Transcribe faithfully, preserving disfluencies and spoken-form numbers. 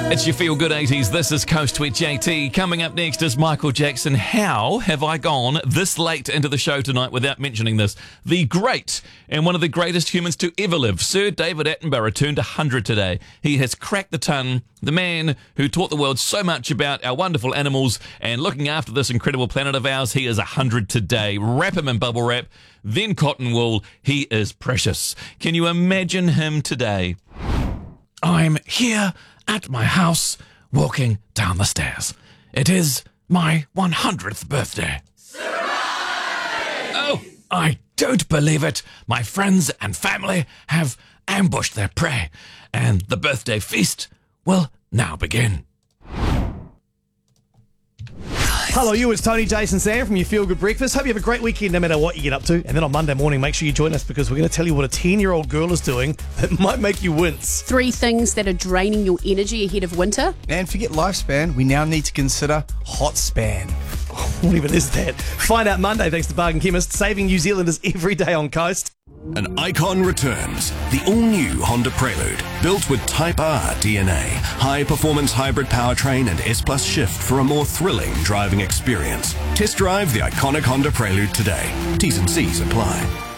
It's your Feel Good eighties. This is Coast with J T. Coming up next is Michael Jackson. How have I gone this late into the show tonight without mentioning this? The great and one of the greatest humans to ever live, Sir David Attenborough, turned one hundred today. He has cracked the ton. The man who taught the world so much about our wonderful animals and looking after this incredible planet of ours. He is one hundred today. Wrap him in bubble wrap, then cotton wool. He is precious. Can you imagine him today? I'm here at my house, walking down the stairs. It is my one hundredth birthday. Oh, I don't believe it. My friends and family have ambushed their prey, and the birthday feast will now begin. Hello, you. It's Tony, Jason, Sam from your Feel Good Breakfast. Hope you have a great weekend no matter what you get up to. And then on Monday morning, make sure you join us because we're going to tell you what a ten-year-old girl is doing that might make you wince. Three things that are draining your energy ahead of winter. And forget lifespan, we now need to consider hot span. What even is that? Find out Monday thanks to Bargain Chemist, saving New Zealanders every day on Coast. An icon returns. The all-new Honda Prelude, built with Type R D N A, high-performance hybrid powertrain and S-Plus shift for a more thrilling driving experience. Test drive the iconic Honda Prelude today. T's and C's apply.